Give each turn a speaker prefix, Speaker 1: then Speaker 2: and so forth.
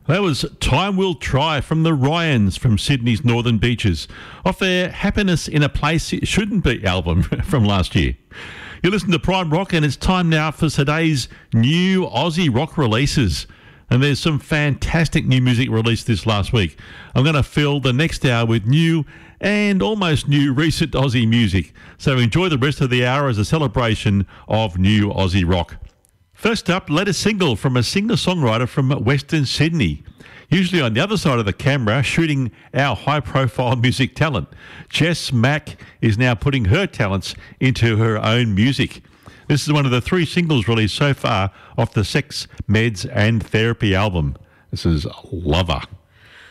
Speaker 1: That was Time Will Try from the Ryans from Sydney's Northern Beaches, off their Happiness in a Place It Shouldn't Be album from last year. You listen to Prime Rock, and it's time now for today's new Aussie rock releases. And there's some fantastic new music released this last week. I'm going to fill the next hour with new and almost new recent Aussie music. So enjoy the rest of the hour as a celebration of new Aussie rock. First up, latest single from a singer-songwriter from Western Sydney. Usually on the other side of the camera, shooting our high-profile music talent. Jess Mack is now putting her talents into her own music. This is one of the 3 singles released so far off the Sex, Meds and Therapy album. This is Lover.